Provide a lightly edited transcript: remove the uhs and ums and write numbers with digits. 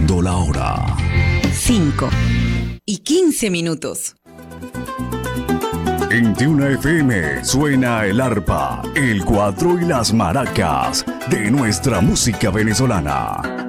Marcando la hora. 5:15. En Tiuna FM suena el arpa, el cuatro y las maracas de nuestra música venezolana.